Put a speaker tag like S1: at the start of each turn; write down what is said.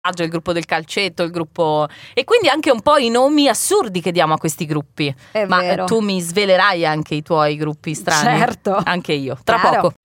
S1: il gruppo del calcetto, il gruppo, e quindi anche un po' i nomi assurdi che diamo a questi gruppi.
S2: È
S1: Ma
S2: vero.
S1: tu mi svelerai anche i tuoi gruppi strani?
S2: Certo.
S1: Anche io, tra
S2: Chiaro.
S1: poco.